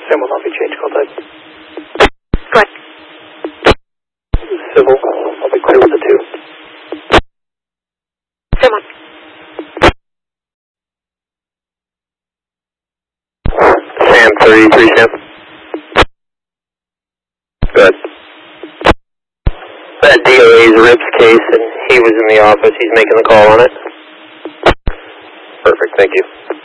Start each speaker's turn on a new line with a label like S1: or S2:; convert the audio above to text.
S1: Sam will not be changed, call type.
S2: Go ahead.
S1: Civil, I'll be clear with the 2.
S2: Sam 1.
S1: Sam 33, Sam. Good. That DOA's RIPS case, and he was in the office. He's making the call on it. Perfect, thank you.